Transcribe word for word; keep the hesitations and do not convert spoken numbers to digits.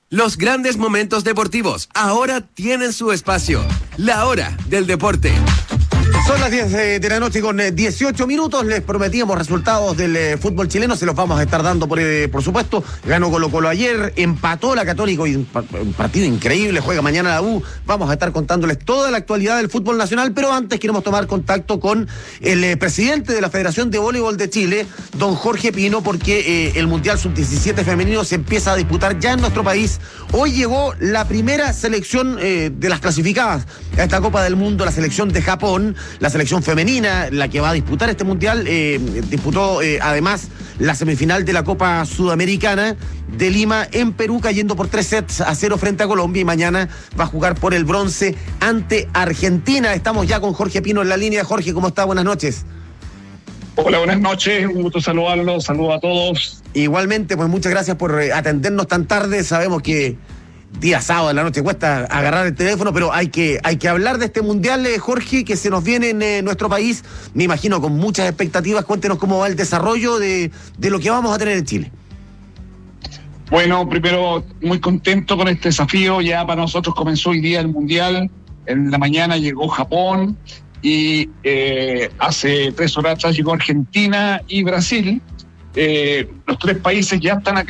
Los grandes momentos deportivos ahora tienen su espacio. La hora del deporte. Son las diez de la noche con dieciocho minutos. Les prometíamos resultados del eh, fútbol chileno. Se los vamos a estar dando, por, eh, por supuesto. Ganó Colo Colo ayer, empató la Católica y un, un partido increíble. Juega mañana la U. Vamos a estar contándoles toda la actualidad del fútbol nacional. Pero antes queremos tomar contacto con el eh, presidente de la Federación de Voleibol de Chile, don Jorge Pino, porque eh, el Mundial sub diecisiete femenino se empieza a disputar ya en nuestro país. Hoy llegó la primera selección eh, de las clasificadas a esta Copa del Mundo, la selección de Japón. La selección femenina, la que va a disputar este mundial, eh, disputó eh, además la semifinal de la Copa Sudamericana de Lima en Perú, cayendo por tres sets a cero frente a Colombia, y mañana va a jugar por el bronce ante Argentina. Estamos ya con Jorge Pino en la línea. Jorge, ¿cómo está? Buenas noches. Hola, buenas noches, un gusto saludarlos, saludos a todos. Igualmente, pues muchas gracias por atendernos tan tarde. Sabemos que día sábado en la noche cuesta agarrar el teléfono, pero hay que, hay que hablar de este mundial, eh, Jorge, que se nos viene en eh, nuestro país, me imagino con muchas expectativas. Cuéntenos cómo va el desarrollo de, de lo que vamos a tener en Chile. Bueno, primero, muy contento con este desafío. Ya para nosotros comenzó hoy día el mundial. En la mañana llegó Japón y eh, hace tres horas atrás llegó Argentina y Brasil. Eh, los tres países ya están acá